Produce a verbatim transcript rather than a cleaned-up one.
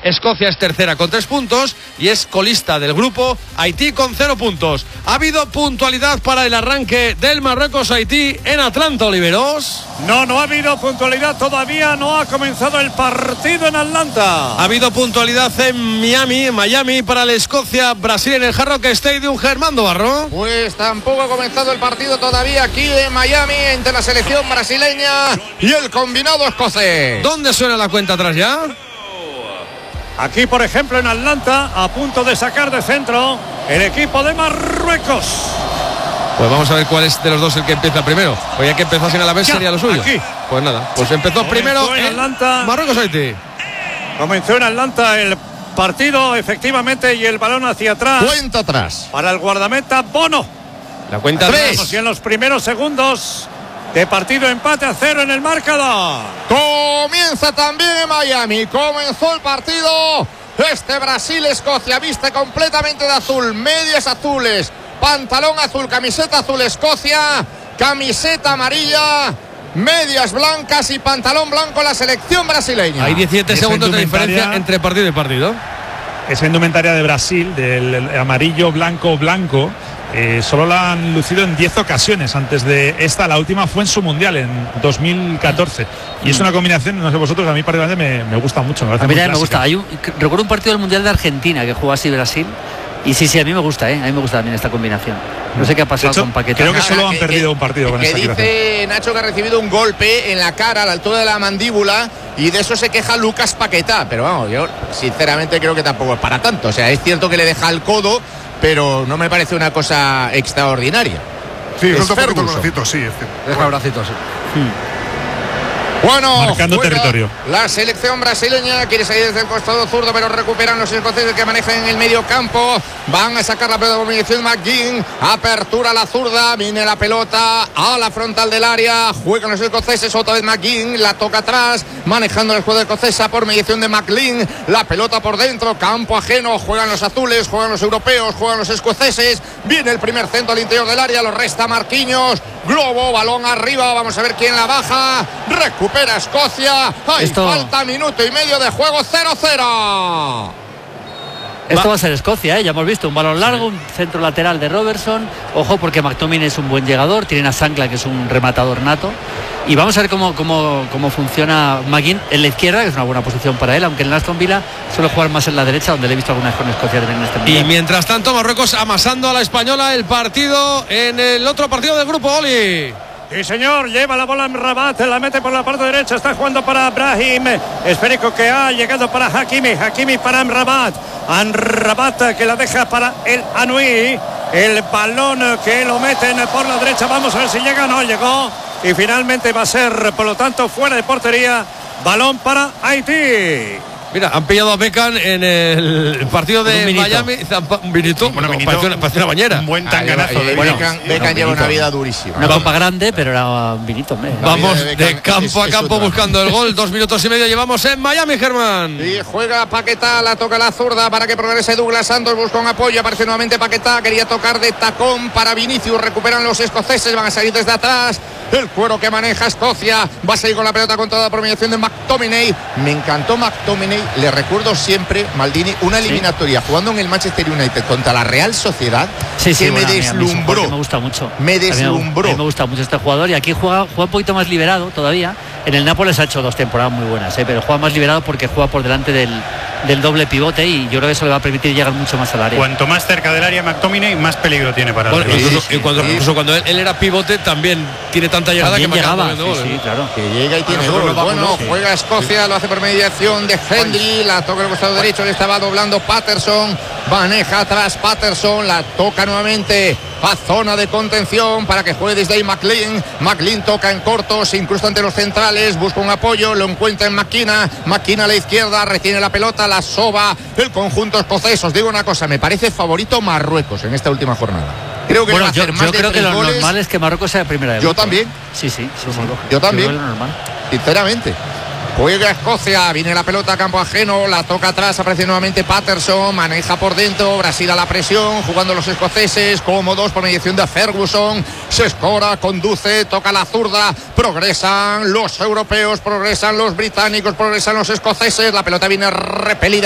Escocia es tercera con tres puntos y es colista del grupo. Haití con cero puntos. Ha habido puntualidad para el arranque del Marruecos-Haití en Atlanta, Oliveros. No, no ha habido puntualidad todavía, no ha comenzado el partido en Atlanta. Ha habido puntualidad en Miami, en Miami para la Escocia-Brasil en el Hard Rock Stadium. Germando Barro. Pues tampoco ha comenzado el partido todavía aquí en Miami entre la selección brasileña y el combinado escocés. ¿Dónde suena la cuenta atrás ya? Aquí, por ejemplo, en Atlanta, a punto de sacar de centro el equipo de Marruecos. Pues vamos a ver cuál es de los dos el que empieza primero. Oye, que empezasen a la vez sería lo suyo. Aquí. Pues nada, pues empezó Comenzó primero en en Atlanta. Marruecos-Haití. Comenzó en Atlanta el partido, efectivamente, y el balón hacia atrás. Cuenta atrás. Para el guardameta Bono. La cuenta Tres. Y en los primeros segundos de partido, empate a cero en el marcador. Comienza también en Miami. Comenzó el partido. Este Brasil-Escocia viste completamente de azul. Medias azules. Pantalón azul. Camiseta azul Escocia. Camiseta amarilla. Medias blancas y pantalón blanco la selección brasileña. Hay diecisiete Esa segundos de indumentaria- diferencia entre partido y partido. Esa indumentaria de Brasil, del amarillo, blanco, blanco, eh, solo la han lucido en diez ocasiones antes de esta. La última fue en su mundial en dos mil catorce. Y es una combinación, no sé vosotros, a mí particularmente me, me gusta mucho. Me parece A mí muy también me gusta. clásica. Hay un, recuerdo un partido del Mundial de Argentina que jugó así Brasil. Y sí, sí, a mí me gusta, ¿eh? A mí me gusta también esta combinación. No sé qué ha pasado De hecho, con Paquetá. creo que Nada, solo han que- perdido que- un partido con que esta equipación. dice Nacho que ha recibido un golpe en la cara a la altura de la mandíbula y de eso se queja Lucas Paquetá, pero vamos, yo sinceramente creo que tampoco es para tanto. O sea, es cierto que le deja el codo, pero no me parece una cosa extraordinaria. Sí, Es falta un poquito el Ferguson. bracito, sí, es cierto. Deja el bracito así. Bueno, Marcando juega territorio. La selección brasileña quiere salir desde el costado zurdo, pero recuperan los escoceses que manejan en el medio campo. Van a sacar la pelota por mediación de McGinn. Apertura a la zurda. Viene la pelota a la frontal del área. Juegan los escoceses. Otra vez McGinn. La toca atrás. Manejando el juego escocesa por mediación de McLean. La pelota por dentro. Campo ajeno. Juegan los azules. Juegan los europeos. Juegan los escoceses. Viene el primer centro al interior del área. Lo resta Marquinhos. Globo. Balón arriba. Vamos a ver quién la baja. Recupera Escocia. Hay Esto- falta minuto y medio de juego. Cero cero. Esto va a ser Escocia, ¿eh? Ya hemos visto un balón largo, un centro lateral de Robertson. Ojo, porque McTominay es un buen llegador. Tienen a Sankla, que es un rematador nato. Y vamos a ver cómo, cómo, cómo funciona McGinn en la izquierda, que es una buena posición para él, aunque en el Aston Villa suele jugar más en la derecha, donde le he visto alguna vez con Escocia también en este Y mundial. mientras tanto, Marruecos amasando a la española el partido en el otro partido del grupo, Oli. Sí, señor, lleva la bola en Rabat, la mete por la parte derecha, está jugando para Brahim. Esférico que ha llegado para Hakimi, Hakimi para Amrabat. Amrabat que la deja para el Anui. El balón que lo meten por la derecha, vamos a ver si llega, no llegó. Y finalmente va a ser, por lo tanto, fuera de portería. Balón para Haití. Mira, han pillado a Beckham en el partido Con de un vinito. Miami. Un vinito. Bueno, No, vinito. parece, una, parece una bañera. Un buen Ah, tanganazo lleva- de Beckham, Beckham. Beckham lleva una vida durísima. Una copa grande, pero era un vinito, hombre. Vamos vida de de Beckham campo es- a es campo otra. buscando el gol. Dos minutos y medio llevamos en Miami, Germán. Y juega Paquetá, la toca la zurda para que progrese Douglas Santos, busca un apoyo, aparece nuevamente Paquetá, quería tocar de tacón para Vinicius, recuperan los escoceses, van a salir desde atrás, el cuero que maneja Escocia, va a salir con la pelota controlada por mediación de McTominay. Me encantó McTominay, le recuerdo siempre, Maldini, una eliminatoria jugando en el Manchester United contra la Real Sociedad, Sí, sí, que bueno, me a mí- a mí es un jugador deslumbró. que me gusta mucho. Me A mí deslumbró. A mí me gusta mucho este jugador y aquí juega, juega un poquito más liberado todavía. En el Nápoles ha hecho dos temporadas muy buenas, ¿eh? Pero juega más liberado porque juega por delante del, del doble pivote y yo creo que eso le va a permitir llegar mucho más al área. Cuanto más cerca del área McTominay, más peligro tiene para Bueno, el Sí, incluso, sí, y cuando, sí. incluso cuando él, él era pivote también tiene tanta llegada También que marca llegaba, poniendo sí, goles. sí, claro. Que llega y tiene nosotros gol. nos vamos, Bueno, ¿no? juega Escocia, lo hace por mediación de Hendry, la toca en el costado derecho, le estaba doblando Patterson, maneja atrás Patterson, la toca nuevamente a zona de contención para que juegue desde ahí McLean. McLean toca en corto, se incrusta ante los centrales, busca un apoyo, lo encuentra en Maquina, Maquina a la izquierda, retiene la pelota, la soba el conjunto escocés. Os digo una cosa, me parece favorito Marruecos en esta última jornada. Creo que Bueno, va a yo, hacer más yo de creo que tres lo goles. normal es que Marruecos sea primera de Yo grupo. también. Sí, sí, sí, sí. Yo también. creo que lo normal. Sinceramente. Juega Escocia, viene la pelota a campo ajeno, la toca atrás, aparece nuevamente Patterson, maneja por dentro, Brasil a la presión, jugando los escoceses, cómodos por mediación de Ferguson, se escora, conduce, toca la zurda, progresan los europeos, progresan los británicos, progresan los escoceses, la pelota viene repelida